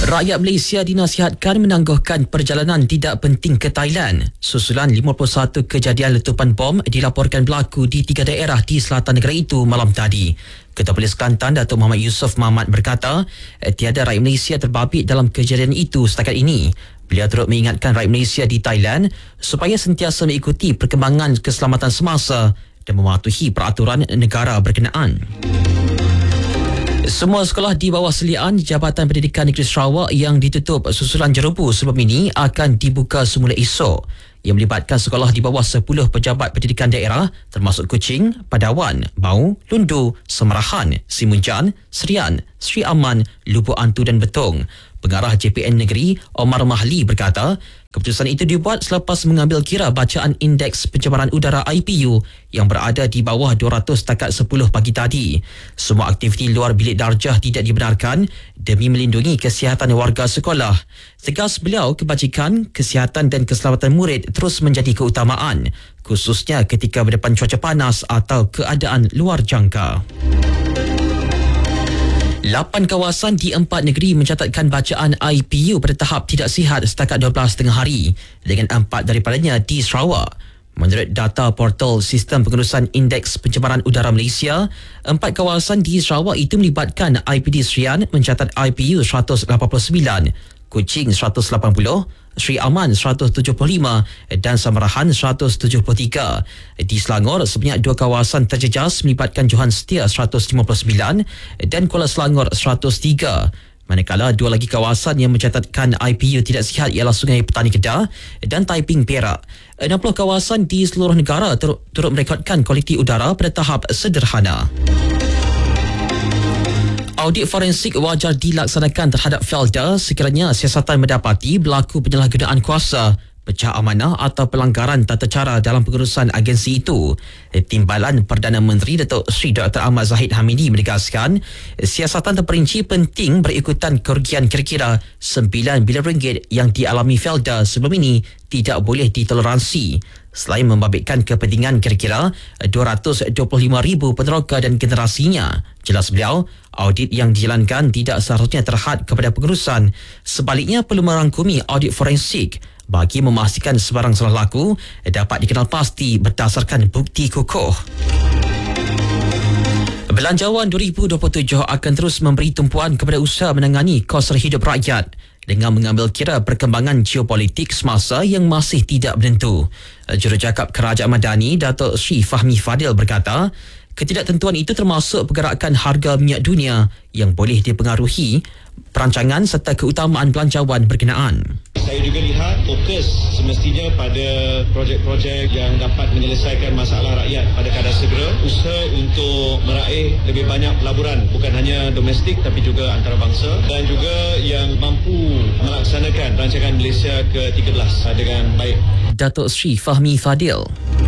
Rakyat Malaysia dinasihatkan menangguhkan perjalanan tidak penting ke Thailand. Susulan 51 kejadian letupan bom dilaporkan berlaku di 3 daerah di selatan negara itu malam tadi. Ketua Polis Kelantan Datuk Muhammad Yusof Mahmat berkata, tiada rakyat Malaysia terbabit dalam kejadian itu setakat ini. Beliau turut mengingatkan rakyat Malaysia di Thailand supaya sentiasa mengikuti perkembangan keselamatan semasa dan mematuhi peraturan negara berkenaan. Semua sekolah di bawah seliaan Jabatan Pendidikan Negeri Sarawak yang ditutup susulan jerebu sebelum ini akan dibuka semula esok. Ia melibatkan sekolah di bawah 10 pejabat pendidikan daerah termasuk Kuching, Padawan, Bau, Lundu, Semerahan, Simunjan, Serian, Sri Aman, Lubuk Antu dan Betong. Pengarah JPN Negeri Omar Mahli berkata, keputusan itu dibuat selepas mengambil kira bacaan Indeks Pencemaran Udara IPU yang berada di bawah 200 setakat 10 pagi tadi. Semua aktiviti luar bilik darjah tidak dibenarkan demi melindungi kesihatan warga sekolah. Tegas beliau, kebajikan, kesihatan dan keselamatan murid terus menjadi keutamaan, khususnya ketika berdepan cuaca panas atau keadaan luar jangka. 8 kawasan di 4 negeri mencatatkan bacaan IPU pada tahap tidak sihat setakat 12 hari, dengan 4 daripadanya di Sarawak. Menurut data portal Sistem Pengurusan Indeks Pencemaran Udara Malaysia, 4 kawasan di Sarawak itu melibatkan IPD Serian mencatat IPU 189, Kuching 180, Sri Aman 175 dan Semerahan 173. Di Selangor, sebanyak 2 kawasan terjejas melibatkan Johan Setia 159 dan Kuala Selangor 103. Manakala 2 lagi kawasan yang mencatatkan IPU tidak sihat ialah Sungai Petani Kedah dan Taiping Perak. 60 kawasan di seluruh negara turut merekodkan kualiti udara pada tahap sederhana. Audit forensik wajar dilaksanakan terhadap Felda sekiranya siasatan mendapati berlaku penyalahgunaan kuasa, pecah amanah atau pelanggaran tata cara dalam pengurusan agensi itu. Timbalan Perdana Menteri Datuk Seri Dr. Ahmad Zahid Hamidi menegaskan, siasatan terperinci penting berikutan kerugian kira-kira RM9 bilion yang dialami Felda sebelum ini tidak boleh ditoleransi. Selain membabitkan kepentingan kira-kira 225,000 peneroka dan generasinya, jelas beliau, audit yang dijalankan tidak seharusnya terhad kepada pengurusan. Sebaliknya perlu merangkumi audit forensik bagi memastikan sebarang salah laku dapat dikenal pasti berdasarkan bukti kukuh. Belanjawan 2027 akan terus memberi tumpuan kepada usaha menangani kos hidup rakyat dengan mengambil kira perkembangan geopolitik semasa yang masih tidak menentu. Jurucakap Kerajaan Madani Datuk Sri Fahmi Fadil berkata, ketidaktentuan itu termasuk pergerakan harga minyak dunia yang boleh dipengaruhi perancangan serta keutamaan belanjawan berkenaan. Saya juga lihat fokus semestinya pada projek-projek yang dapat menyelesaikan masalah rakyat pada kadar segera, usaha untuk meraih lebih banyak pelaburan bukan hanya domestik tapi juga antarabangsa, dan juga yang mampu melaksanakan rancangan Malaysia ke-13 dengan baik. Datuk Sri Fahmi Fadil.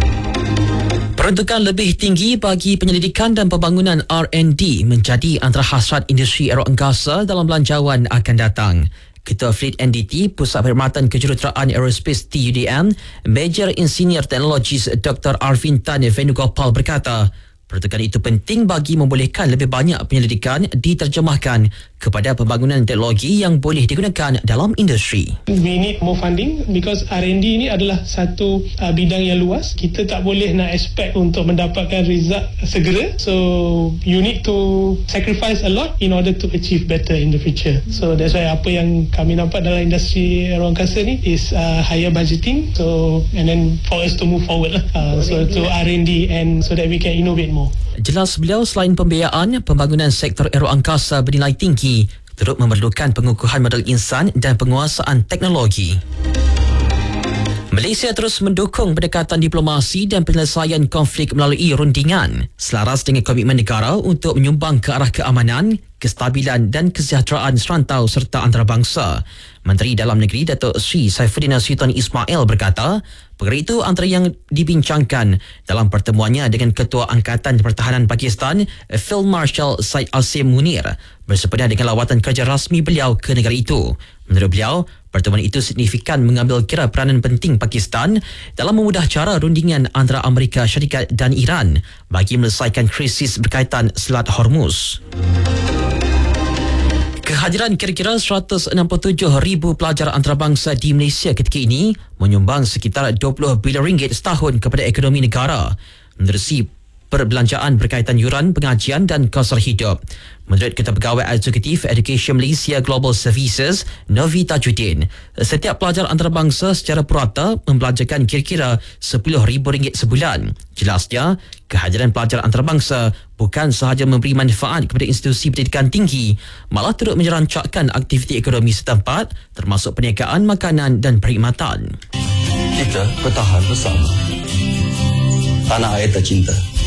Peruntukan lebih tinggi bagi penyelidikan dan pembangunan R&D menjadi antara hasrat industri aeroangkasa dalam belanjawan akan datang. Ketua Fleet NDT, Pusat Perkhidmatan Kejuruteraan Aerospace TUDM, Major Engineer Technologies Dr. Arvin Tan Venugopal berkata, peruntukan itu penting bagi membolehkan lebih banyak penyelidikan diterjemahkan kepada pembangunan teknologi yang boleh digunakan dalam industri. We need more funding because R&D ini adalah satu bidang yang luas. Kita tak boleh nak expect untuk mendapatkan result segera. So you need to sacrifice a lot in order to achieve better in the future. So that's why apa yang kami nampak dalam industri aeroangkasa ni is higher budgeting. So and then for us to move forward so to R&D and so that we can innovate more. Jelas beliau, selain pembiayaan, pembangunan sektor aeroangkasa bernilai tinggi turut memerlukan pengukuhan modal insan dan penguasaan teknologi. Malaysia terus mendukung pendekatan diplomasi dan penyelesaian konflik melalui rundingan selaras dengan komitmen negara untuk menyumbang ke arah keamanan, kestabilan dan kesejahteraan serantau serta antarabangsa. Menteri Dalam Negeri Datuk Sri Saifuddin Sultan Ismail berkata, perkara itu antara yang dibincangkan dalam pertemuannya dengan Ketua Angkatan Pertahanan Pakistan, Field Marshal Syed Asim Munir, bersempena dengan lawatan kerja rasmi beliau ke negara itu. Menurut beliau, pertemuan itu signifikan mengambil kira peranan penting Pakistan dalam memudah cara rundingan antara Amerika Syarikat dan Iran bagi menyelesaikan krisis berkaitan Selat Hormuz. Kehadiran kira-kira 167,000 pelajar antarabangsa di Malaysia ketika ini menyumbang sekitar 20 bilion ringgit setahun kepada ekonomi negara, menerusi perbelanjaan berkaitan yuran, pengajian dan kos hidup. Menurut Ketua Pegawai Eksekutif Education Malaysia Global Services, Novi Tajuddin, setiap pelajar antarabangsa secara purata membelanjakan kira-kira RM10,000 sebulan. Jelasnya, kehadiran pelajar antarabangsa bukan sahaja memberi manfaat kepada institusi pendidikan tinggi, malah turut menyerancakkan aktiviti ekonomi setempat termasuk perniagaan makanan dan perkhidmatan. Kita bertahan bersama. Tanah air tercinta.